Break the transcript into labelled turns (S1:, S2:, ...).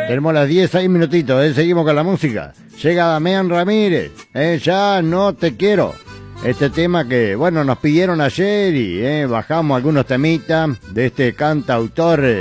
S1: Tenemos las 10, 6 minutitos, seguimos con la música. Llega Damián Ramírez, ya no te quiero. Este tema que, bueno, nos pidieron ayer y bajamos algunos temitas de este cantautor